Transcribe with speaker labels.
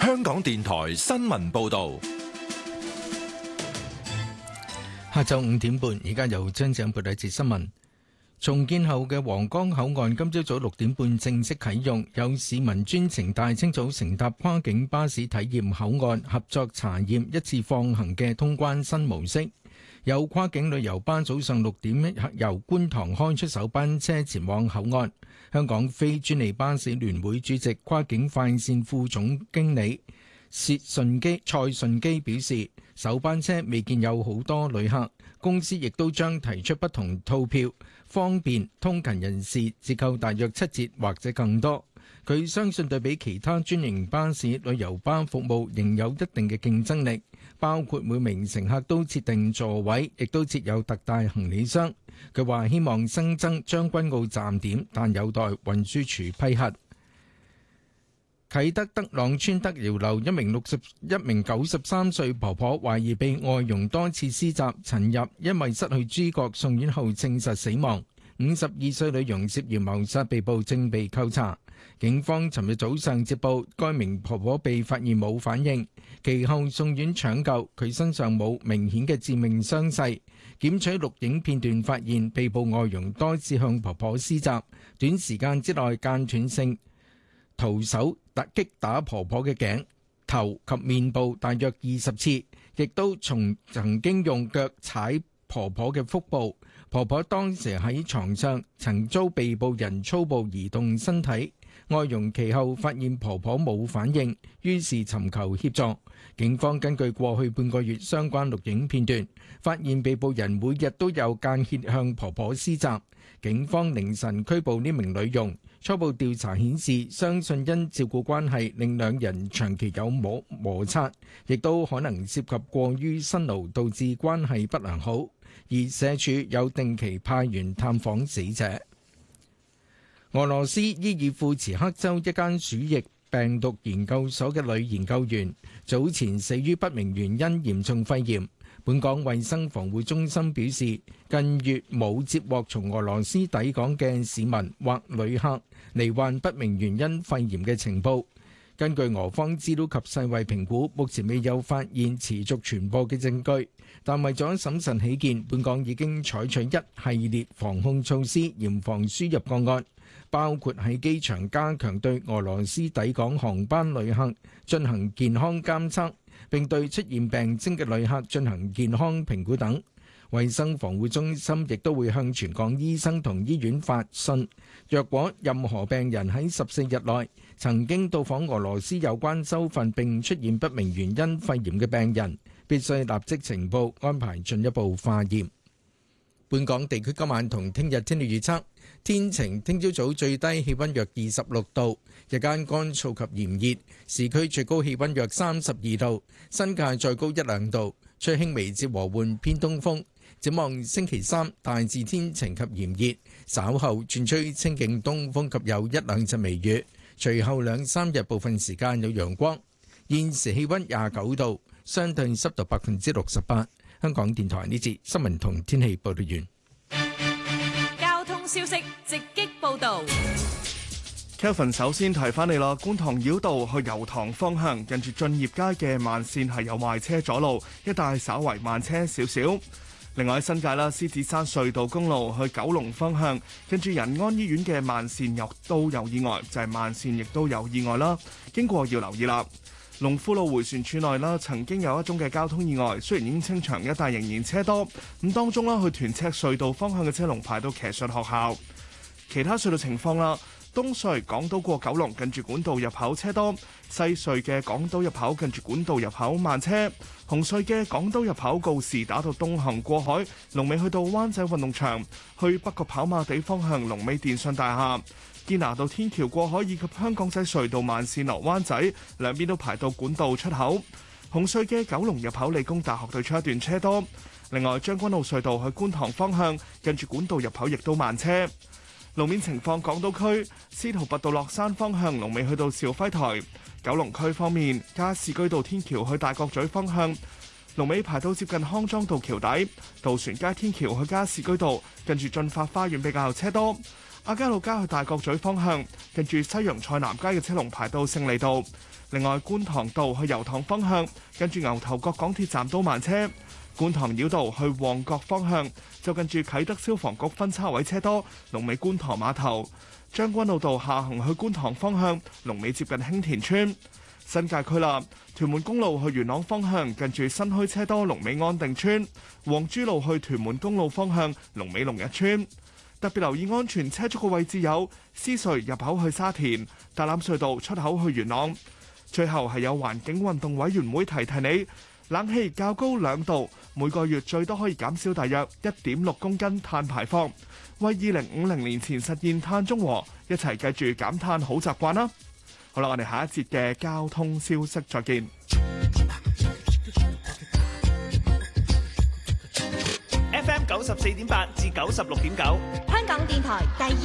Speaker 1: 香港電台新聞報道。
Speaker 2: 下晝5點半，而家由張長報道一節新聞。重建後嘅皇崗口岸今朝早6點半正式啟用，有市民專程大清早乘搭跨境巴士體驗口岸合作查驗一次放行嘅通關新模式。有跨境旅遊巴早上6點由觀塘開出首班車前往口岸。香港非專利巴士聯會主席、跨境快線副總經理蔡順基表示，首班車未見有好多旅客，公司亦都將提出不同套票，方便通勤人士折扣大約7折或者更多。佢相信對比其他專營巴士、旅遊巴服務仍有一定嘅競爭力，包括每名乘客都設定座位，亦都設有特大行李箱。佢話希望新增將軍澳站點，但有待運輸署批核。啟德德朗村德瑤樓一名93歲婆婆懷疑被外傭多次施襲，尋日因為失去知覺送院後證實死亡。52歲女傭涉嫌謀殺被捕，正被扣查。警方尋日早上接報，該名婆婆被發現冇反應，其後送院搶救，佢身上冇明顯嘅致命傷勢。檢取錄影片段發現，被捕外傭多次向婆婆施襲，短時間之內間斷性徒手擊打婆婆嘅頸、頭及面部大約20次，亦都曾經用腳踩婆婆嘅腹部。婆婆當時喺床上，曾遭被捕人粗暴移動身體。外傭其後發現婆婆冇反應，於是尋求協助。警方根據過去半個月相關錄影片段，發現被捕人每日都有間歇向婆婆施襲。警方凌晨拘捕呢名女傭。初步調查顯示，相信因照顧關係令兩人長期有摩擦，亦都可能涉及過於辛勞導致關係不良好。而社署有定期派員探訪死者。俄羅斯伊爾庫茨克州一間鼠疫病毒研究所嘅女研究員早前死於不明原因嚴重肺炎。本港衛生防護中心表示，近月冇接獲從俄羅斯抵港嘅市民或旅客罹患不明原因肺炎嘅情報。根據俄方資料及世衛評估，目前未有發現持續傳播嘅證據，但為咗審慎起見，本港已經採取一系列防控措施，嚴防輸入個案，包括喺機場加強對俄羅斯抵港航班旅客進行健康監測，並對出現病徵嘅旅客進行健康評估等。衛生防護中心亦都會向全港醫生同醫院發信，若果任何病人喺14日內曾經到訪俄羅斯有關州份並出現不明原因肺炎嘅病人，必須立即呈報，安排進一步化驗。本港地區今晚同聽日天氣預測，天晴，聽朝早最低氣溫約26度，日間乾燥及炎熱，市區最高氣溫約32度，新界再高1-2度，吹輕微至和緩偏東風。展望星期三大致天晴及炎熱，稍後轉吹清勁東風及有1-2陣微雨，隨後2-3日部分時間有陽光。現時氣溫29度，相對濕度68%。香港電台呢節新聞同天氣報道完。
Speaker 3: 交通消息直擊報道。
Speaker 4: Kelvin 首先提翻你啦，觀塘繞道去油塘方向，近住駿業街嘅慢線係有壞車阻路，一帶稍為慢車少少。另外喺新界啦，獅子山隧道公路去九龍方向，跟住仁安醫院嘅慢線又都有意外，就係慢線亦都有意外啦，經過要留意啦。龍富路迴旋處內啦，曾經有一宗嘅交通意外，雖然已經清場，一帶仍然車多。咁當中啦，去屯赤隧道方向嘅車龍排到騎術學校。其他隧道情況啦。東隧港島過九龍近住管道入口車多，西隧嘅港島入口近住管道入口慢車，紅隧嘅港島入口告士打道東行過海，龍尾去到灣仔運動場，去北角跑馬地方向龍尾電信大廈，堅拿道天橋過海以及香港仔隧道慢線落灣仔，兩邊都排到管道出口。紅隧嘅九龍入口理工大學對出一段車多，另外將軍澳隧道去觀塘方向近住管道入口亦都慢車。路面情況，港島區司徒拔道落山方向龍尾去到兆輝台；九龍區方面，加士居道天橋去大角咀方向龍尾排到接近康莊道橋底；渡船街天橋去加士居道近住進發花園比較車多； 亞皆老街去大角咀方向，近住西洋菜南街嘅車龍排到勝利道。另外，觀塘道去油塘方向，近住牛頭角港鐵站都慢車。觀塘繞道去旺角方向，就近住啟德消防局分叉位車多，龍尾觀塘碼頭。將軍澳道下行去觀塘方向，龍尾接近興田村。新界區啦，屯門公路去元朗方向，近住新墟車多，龍尾安定村。黃珠路去屯門公路方向，龍尾龍日村。特別留意安全車速嘅位置有獅隧入口去沙田、大欖隧道出口去元朗。最後係有環境運動委員會提你，冷氣較高2度，每個月最多可以減少大約1.6公斤碳排放，為2050年前實現碳中和，一齊記住減碳好習慣啦！好啦，我哋下一節嘅交通消息再見。
Speaker 5: FM 94.8至96.9，
Speaker 3: 香港電台第二